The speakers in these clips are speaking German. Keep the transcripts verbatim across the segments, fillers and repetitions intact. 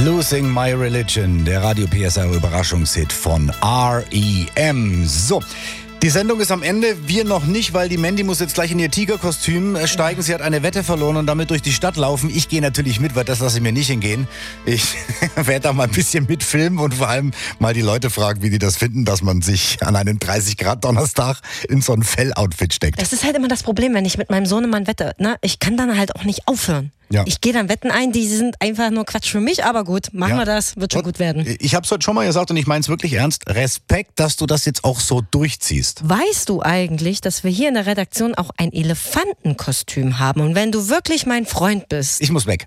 Losing My Religion, der Radio P S R Überraschungshit von R E M. So, die Sendung ist am Ende, wir noch nicht, weil die Mandy muss jetzt gleich in ihr Tigerkostüm steigen. Sie hat eine Wette verloren und damit durch die Stadt laufen. Ich gehe natürlich mit, weil das lasse ich mir nicht hingehen. Ich werde da mal ein bisschen mitfilmen und vor allem mal die Leute fragen, wie die das finden, dass man sich an einen dreißig Grad Donnerstag in so ein Felloutfit steckt. Das ist halt immer das Problem, wenn ich mit meinem Sohnemann wette. Ne? Ich kann dann halt auch nicht aufhören. Ja. Ich gehe dann Wetten ein, die sind einfach nur Quatsch für mich, aber gut, machen ja. wir das, wird schon und gut werden. Ich habe es heute schon mal gesagt und ich meine es wirklich ernst. Respekt, dass du das jetzt auch so durchziehst. Weißt du eigentlich, dass wir hier in der Redaktion auch ein Elefantenkostüm haben? Und wenn du wirklich mein Freund bist... Ich muss weg.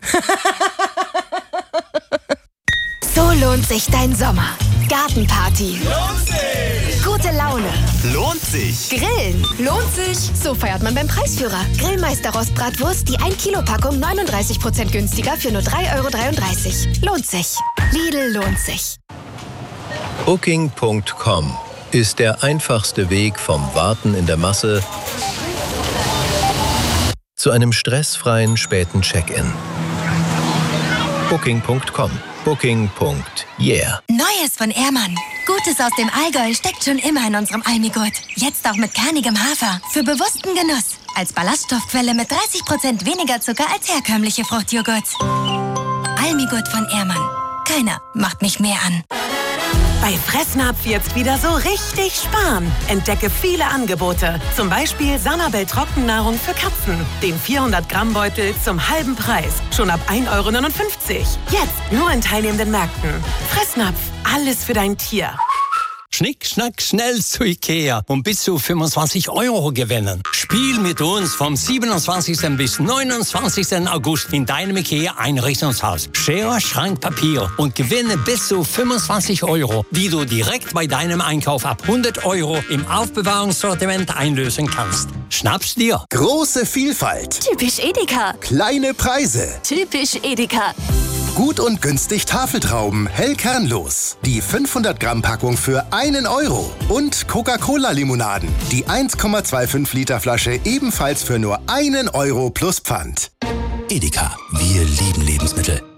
So lohnt sich dein Sommer. Gartenparty. Lohnt sich. Gute Laune. Lohnt sich. Grillen. Lohnt sich. So feiert man beim Preisführer. Grillmeister Rostbratwurst, die ein Kilo Packung neununddreißig Prozent günstiger für nur drei Euro dreiunddreißig. Lohnt sich. Lidl lohnt sich. Booking Punkt com ist der einfachste Weg vom Warten in der Masse zu einem stressfreien späten Check-in. Booking Punkt com. Booking. Yeah. Neues von Ehrmann. Gutes aus dem Allgäu steckt schon immer in unserem Almigurt. Jetzt auch mit kernigem Hafer. Für bewussten Genuss. Als Ballaststoffquelle mit dreißig Prozent weniger Zucker als herkömmliche Fruchtjoghurts. Almigurt von Ehrmann. Keiner macht mich mehr an. Bei Fressnapf jetzt wieder so richtig sparen. Entdecke viele Angebote. Zum Beispiel Sanabel Trockennahrung für Katzen. Den vierhundert Gramm Beutel zum halben Preis. Schon ab ein Euro neunundfünfzig. Jetzt nur in teilnehmenden Märkten. Fressnapf. Alles für dein Tier. Schnick, schnack, schnell zu Ikea und bis zu fünfundzwanzig Euro gewinnen. Spiel mit uns vom siebenundzwanzigsten bis neunundzwanzigsten August in deinem Ikea Einrichtungshaus. Schere, Schrank, Papier und gewinne bis zu fünfundzwanzig Euro, die du direkt bei deinem Einkauf ab hundert Euro im Aufbewahrungssortiment einlösen kannst. Schnapp's dir. Große Vielfalt. Typisch Edeka. Kleine Preise. Typisch Edeka. Gut und günstig Tafeltrauben, hell kernlos. Die fünfhundert Gramm Packung für einen Euro. Und Coca-Cola-Limonaden. Die eins Komma fünfundzwanzig Liter Flasche ebenfalls für nur einen Euro plus Pfand. Edeka, wir lieben Lebensmittel.